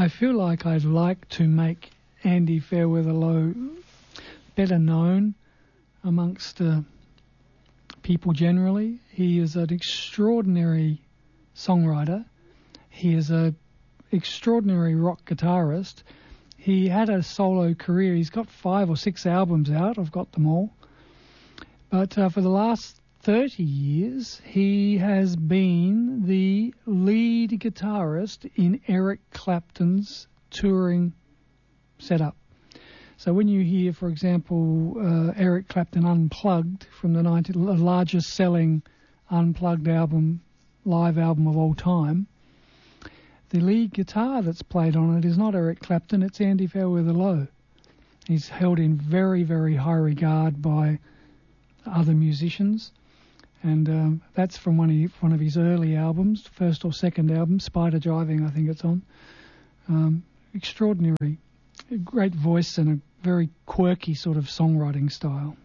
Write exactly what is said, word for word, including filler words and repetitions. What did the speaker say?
I feel like I'd like to make Andy Fairweather-Low better known amongst uh, people generally. He is an extraordinary songwriter. He is an extraordinary rock guitarist. He had a solo career. He's got five or six albums out. I've got them all. But uh, for the last thirty years, he has been the lead guitarist in Eric Clapton's touring setup. So when you hear, for example, uh, Eric Clapton Unplugged from the ninety, largest selling Unplugged album, live album of all time, the lead guitar that's played on it is not Eric Clapton, it's Andy Fairweather-Low. He's held in very, very high regard by other musicians. And um, that's from one of, one of his early albums, first or second album, Spider Driving, I think it's on. Um, extraordinary, a great voice and a very quirky sort of songwriting style.